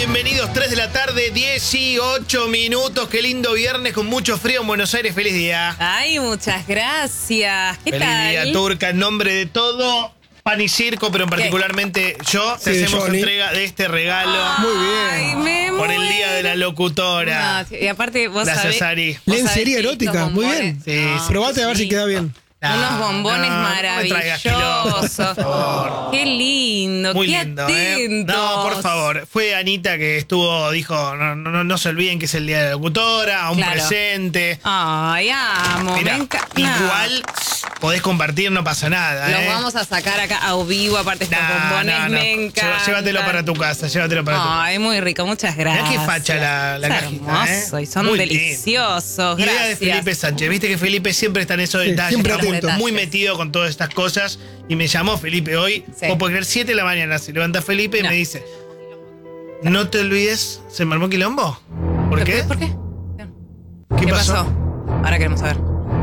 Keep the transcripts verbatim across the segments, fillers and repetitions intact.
bienvenidos. tres de la tarde, dieciocho minutos. Qué lindo viernes con mucho frío en Buenos Aires. Feliz día. Ay, muchas gracias. ¿Qué Feliz tal? día, Turca. En nombre de todo Pan y Circo, pero particularmente yo, te Sí, hacemos Johnny. entrega de este regalo. Muy bien. Ay, me Por el muero. día de la locutora. No, y aparte, vos Gracias, sabés, Ari. vos sabés Lencería que erótica, estos muy bombones- bien. Sí, sí. Probate a ver sí. si queda bien. Unos bombones no, no me traigas quilombo, por favor. Qué lindo, Muy qué lindo, ¿eh? atentos. No, por favor. Fue Anita que estuvo, dijo, no, no, no se olviden que es el día de la locutora, un Claro. presente. Ay, amo, Mirá, me encanta. igual podés compartir, no pasa nada. Los ¿eh? vamos a sacar acá a vivo, aparte estos No, bombones no, no. me Lleva- encantan. Llévatelo para tu casa, llévatelo para tu casa. Ay, muy rico, muchas gracias. Mirá qué facha la, la Es cajita, hermoso ¿eh? y son Muy lindo. deliciosos, Idea gracias. de Felipe Sánchez. Viste que Felipe siempre está en esos Sí, detalles. siempre está atento. muy metido con todas estas cosas. Y me llamó Felipe hoy. Sí. Vos podés creer, siete de la mañana. Se levanta Felipe y No. me dice: No te olvides, ¿se me armó quilombo? ¿Por qué? ¿Por qué? ¿Qué pasó? Ahora queremos saber.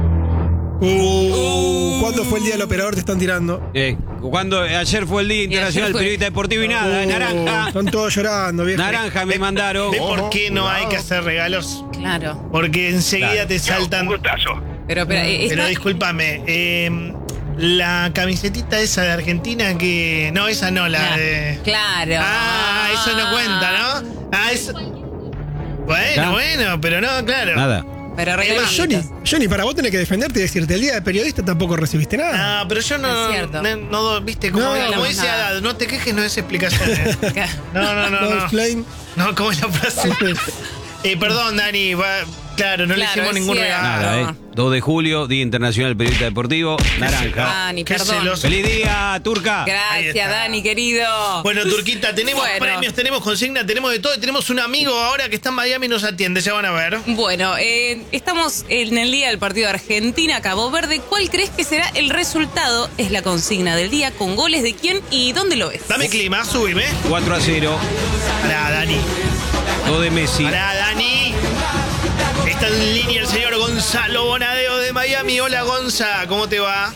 Uh, ¿Cuándo fue el día del operador? Te están tirando. Eh, cuando ayer fue el Día Internacional del fue- Periodista Deportivo y nada, Uh, naranja. Están todos llorando, viejo. Naranja me mandaron. ¿Ves por qué no hay que hacer regalos? Claro. Porque enseguida Claro. te saltan. Pero, pero, eh, Pero esta- discúlpame, eh, la camisetita esa de Argentina que. No, esa no, la Claro. de. Claro. Ah, eso no cuenta, ¿no? Ah, eso. Bueno, ¿Ya? bueno, pero no, claro. Nada. Pero Pero regalitos. Johnny, Johnny, para vos tenés que defenderte y decirte, el día de periodista tampoco recibiste nada. No, pero yo no. Es cierto. No, no, viste, como, No como hablamos dice nada. Adad, no te quejes, no es explicaciones. No, no, no, No no. explain. No, ¿cómo es la frase? Eh, perdón, Dani, va- claro, no le Claro, hicimos es ningún cierto. regalo. Nada, ¿eh? dos de julio, Día Internacional del Periodista Deportivo, naranja. Dani, Qué perdón. celoso. ¡Feliz día, Turca! Ahí Gracias, está. Dani, querido. Bueno, Turquita, tenemos Bueno. premios, tenemos consigna, tenemos de todo y tenemos un amigo ahora que está en Miami y nos atiende, ya van a ver. Bueno, eh, estamos en el día del partido de Argentina-Cabo Verde. ¿Cuál crees que será el resultado? Es la consigna del día. ¿Con goles de quién y dónde lo ves? Dame clima, subime. cuatro a cero, Pará, Dani. dos de Messi. Pará, Dani. Está en línea el señor Gonzalo Bonadeo de Miami. Hola, Gonza, ¿cómo te va?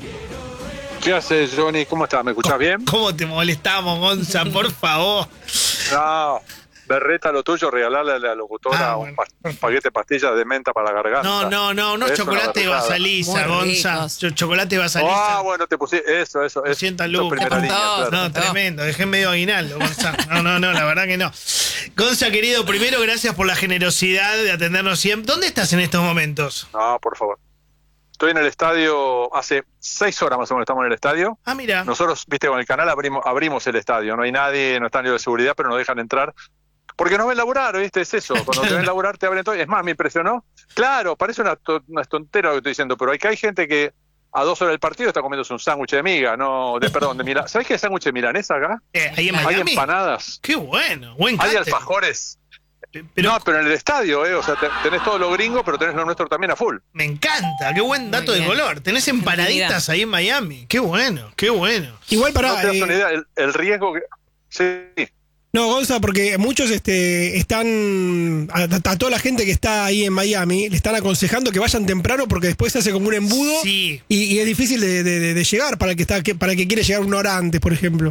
¿Qué haces, Johnny? ¿Cómo estás? ¿Me escuchás bien? ¿Cómo te molestamos, Gonza? Por favor. No, berreta lo tuyo, regalarle a la locutora Ah, un, bueno. pa- un paquete de pastillas de menta para la garganta. No, no, no, unos Es una chocolate berretada. basaliza, Muy Gonza. ricos. Ch- Chocolate basaliza. Ah, bueno, te puse eso, eso. eso doscientas eso, lucas. primera Te línea, apuntó, claro. No, tremendo, dejé medio aguinaldo, Gonza. No, no, no, la verdad que no. Gonza, querido, primero gracias por la generosidad de atendernos siempre. ¿Dónde estás en estos momentos? No, por favor. Estoy en el estadio, hace seis horas más o menos estamos en el estadio. Ah, mira. Nosotros, viste, con el canal abrimos, abrimos el estadio. No hay nadie, no está ni de seguridad, pero nos dejan entrar. Porque nos ven laburar, ¿viste? Es eso. Cuando te ven laburar, te abren todo. Es más, me impresionó. Claro, parece una, to- una tontera lo que estoy diciendo, pero hay que hay gente que a dos horas del partido está comiéndose un sándwich de miga, no, de perdón, de milanesa. ¿Sabés qué es sándwich de milanesa acá? Eh, ahí en Hay Miami. empanadas, Qué bueno, buen hay catering. alfajores. Pero No, pero en el estadio, ¿eh? O sea, te- tenés todo lo gringo, pero tenés lo nuestro también a full. me encanta, qué buen dato de bien. color. Tenés empanaditas ahí en Miami. Qué bueno, qué bueno. Igual No para. te das una idea, el, el riesgo que... Sí, No, Gonza, porque muchos este, están. A, a toda la gente que está ahí en Miami le están aconsejando que vayan temprano porque después se hace como un embudo. Sí. Y, y es difícil de, de- de- de llegar para el que está que- para el que quiere llegar una hora antes, por ejemplo.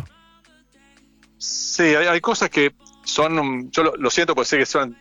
sí, hay, hay cosas que son... um, Yo lo, lo siento porque sé que son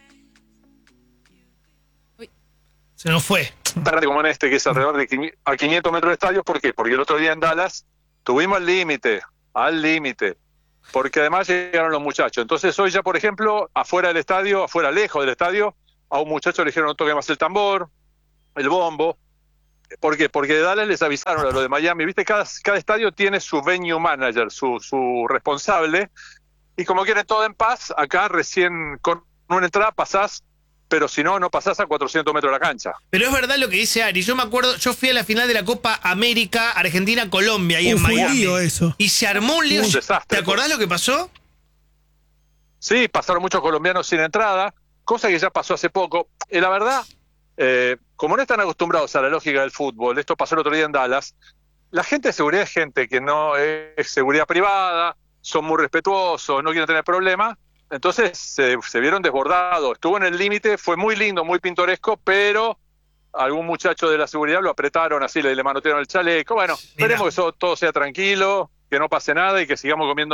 Se nos fue. tan grandes como en este, que es alrededor de quini- a quinientos metros de estadio. ¿Por qué? Porque el otro día en Dallas tuvimos al límite, al límite. Porque además llegaron los muchachos. Entonces hoy ya, por ejemplo, afuera del estadio, afuera lejos del estadio, a un muchacho le dijeron no toque más el tambor, el bombo. ¿Por qué? Porque de Dallas les avisaron a lo de Miami. Viste, cada, cada estadio tiene su venue manager, su, su responsable. Y como quieren todo en paz, acá recién con una entrada pasás, pero si no, no pasás a cuatrocientos metros de la cancha. Pero es verdad lo que dice Ari. Yo me acuerdo, yo fui a la final de la Copa América, Argentina-Colombia, ahí Uh, en fue un Miami. lío eso. Y se armó un lío. Un desastre. ¿Te acordás lo que pasó? Sí, pasaron muchos colombianos sin entrada, cosa que ya pasó hace poco. Y la verdad, eh, como no están acostumbrados a la lógica del fútbol, esto pasó el otro día en Dallas, la gente de seguridad es gente que no es seguridad privada, son muy respetuosos, no quieren tener problemas, entonces se, se vieron desbordados. Estuvo en el límite, fue muy lindo, muy pintoresco, pero algún muchacho de la seguridad lo apretaron así, le, le manotearon el chaleco. Bueno, Mirá. esperemos que eso, todo sea tranquilo, que no pase nada y que sigamos comiendo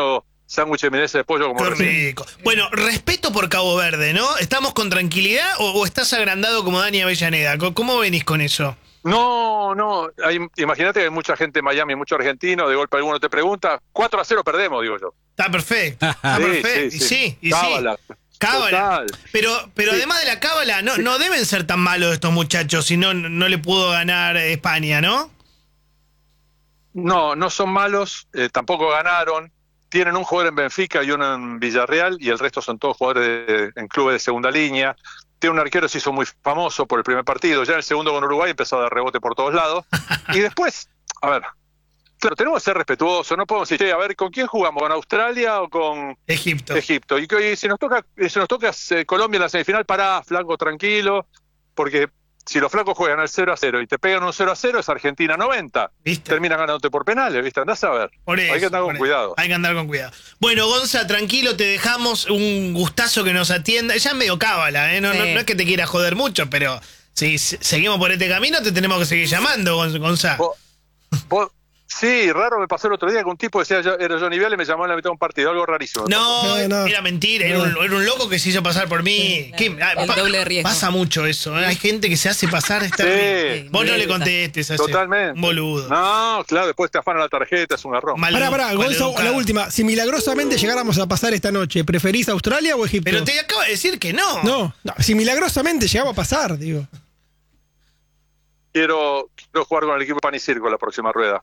sándwich de milanesa de pollo como Qué recién. rico. Bueno, respeto por Cabo Verde, ¿no? ¿Estamos con tranquilidad o, o estás agrandado como Dani Avellaneda? ¿Cómo, cómo venís con eso? No, no, hay- imagínate que hay mucha gente en Miami, mucho argentino, de golpe alguno te pregunta, cuatro a cero perdemos, digo yo. Está perfecto. Está Sí, perfecto. sí, Y sí. sí, y Cábala. sí. Cábala. Total. Pero, pero Sí. además de la cábala, no, no deben ser tan malos estos muchachos si no, no le pudo ganar España, ¿no? No, no son malos, eh, tampoco ganaron. Tienen un jugador en Benfica y uno en Villarreal y el resto son todos jugadores de- en clubes de segunda línea. Tiene un arquero que se hizo muy famoso por el primer partido. Ya en el segundo con Uruguay empezó a dar rebote por todos lados. Y después, a ver, claro, tenemos que ser respetuosos. No podemos decir, "Che, a ver, ¿con quién jugamos? ¿Con Australia o con Egipto. Egipto? Y, que- y si nos toca, si nos toca eh, Colombia en la semifinal, pará, flaco, tranquilo, porque si los flacos juegan al cero a cero y te pegan un cero a cero, es Argentina noventa. ¿Viste? Terminan ganándote por penales, ¿viste? Andás a ver. Por eso, Hay que andar por con eso. cuidado. Hay que andar con cuidado. Bueno, Gonza, tranquilo, te dejamos. Un gustazo que nos atienda. Ya es medio cábala, ¿eh? No, Sí. no, no es que te quiera joder mucho, pero si se- seguimos por este camino, te tenemos que seguir llamando, Gon- Gonza. Vos- vos- sí, raro me pasó el otro día que un tipo decía, yo- era Johnny Viale y me llamó en la mitad de un partido, algo rarísimo. No, No, no. era mentira, era un, era un loco que se hizo pasar por mí. ¿Qué? Ah, El pa- doble de riesgo. Pasa mucho eso, ¿eh? Hay gente que se hace pasar. Está Sí. Vos no le Sí. contestes a ese Totalmente. un boludo. No, claro, después te afanan la tarjeta, es un garrón. Mal- Pará, pará, Gonza, maleducado. la última. Si milagrosamente llegáramos a pasar esta noche, ¿preferís Australia o Egipto? Pero te acabo de decir que no. No, no, si milagrosamente llegamos a pasar, digo. Quiero, quiero jugar con el equipo Pan y Circo la próxima rueda.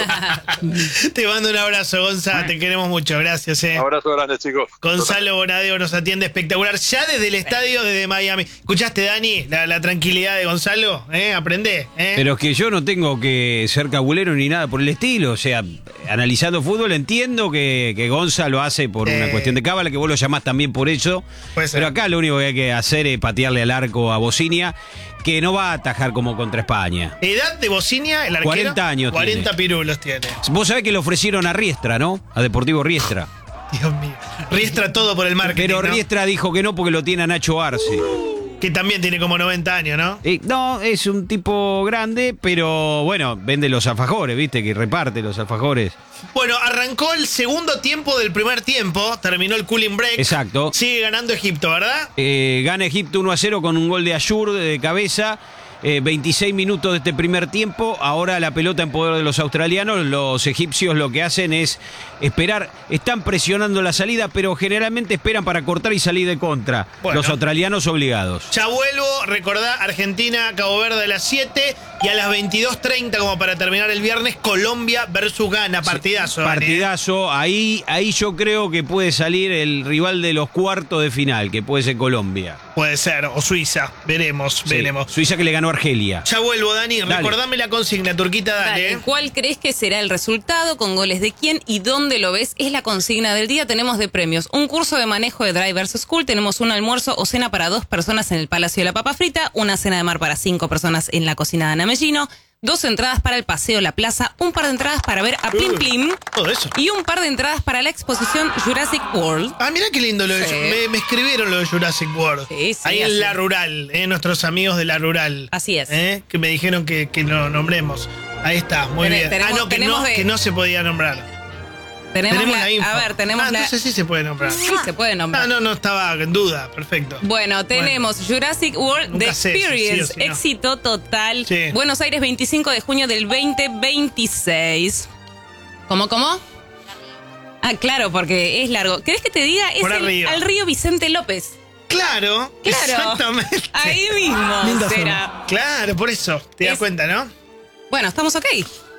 Te mando un abrazo, Gonza. Te queremos mucho. Gracias, eh. Abrazo grande, chicos. Gonzalo Bonadeo nos atiende espectacular ya desde el estadio desde Miami. ¿Escuchaste, Dani? La, la tranquilidad de Gonzalo, ¿eh? Aprende, ¿eh? Pero es que yo no tengo que ser cabulero ni nada por el estilo. O sea, analizando fútbol entiendo que, que Gonza lo hace por Eh. una cuestión de cábala, que vos lo llamás también por eso. Puede ser. Pero acá lo único que hay que hacer es patearle al arco a Bocinia, que no va a atajar como contra España. Edad de Bocinia, el arquero. cuarenta años cuarenta tiene. pirulos tiene. Vos sabés que le ofrecieron a Riestra, ¿no? A Deportivo Riestra. Dios mío. Riestra todo por el marketing, Pero ¿no? Riestra dijo que no porque lo tiene a Nacho Arce. Que también tiene como noventa años, ¿no? Eh, no, es un tipo grande, pero bueno, vende los alfajores, ¿viste? Que reparte los alfajores. Bueno, arrancó el segundo tiempo del primer tiempo. Terminó el cooling break. Exacto. Sigue ganando Egipto, ¿verdad? Eh, gana Egipto uno a cero con un gol de Ayur de cabeza. Eh, veintiséis minutos de este primer tiempo. Ahora la pelota en poder de los australianos. Los egipcios lo que hacen es esperar. Están presionando la salida, pero generalmente esperan para cortar y salir de contra. Bueno. Los australianos obligados. Ya vuelvo, recordá, Argentina, Cabo Verde a las siete y a las veintidós treinta, como para terminar el viernes, Colombia versus Ghana. Partidazo, Dani, ¿eh? Partidazo. Ahí, ahí yo creo que puede salir el rival de los cuartos de final, que puede ser Colombia. Puede ser, o Suiza. Veremos, Sí. veremos. Suiza que le ganó a Argelia. Ya vuelvo, Dani. Dale. Recordame la consigna, Turquita, dale. Dale, ¿eh? ¿cuál crees que será el resultado? ¿Con goles de quién y dónde lo ves? Es la consigna del día. Tenemos de premios un curso de manejo de Drivers School, tenemos un almuerzo o cena para dos personas en el Palacio de la Papa Frita, una cena de mar para cinco personas en la cocina de Ana Mellino, dos entradas para el Paseo La Plaza, un par de entradas para ver a Plim Uy, Plim todo eso. y un par de entradas para la exposición Jurassic World. Ah, mira qué lindo lo de Sí. me, me escribieron lo de Jurassic World. Sí, sí, Ahí así. en La Rural, eh, nuestros amigos de La Rural. Así es. Eh, que me dijeron que, que lo nombremos. Ahí está, muy Tene- bien. tenemos- ah, no que, tenemos no, de- que no se podía nombrar. Tenemos, Tenemos la, la info. A ver, tenemos ah, la... entonces sí se puede nombrar. Sí, se puede nombrar. Ah, no, no estaba en duda. Perfecto. Bueno, tenemos Jurassic World Nunca The sé si sí o Experience, si no. éxito total. Sí. Buenos Aires, veinticinco de junio del veinte veintiséis. ¿Cómo, cómo? Ah, claro, porque es largo. ¿Querés que te diga? Es Por el- arriba. al río Vicente López. Claro, Claro. exactamente. Ahí mismo Linda será. Claro, por eso. Te das Es- cuenta, ¿no? Bueno, estamos ok.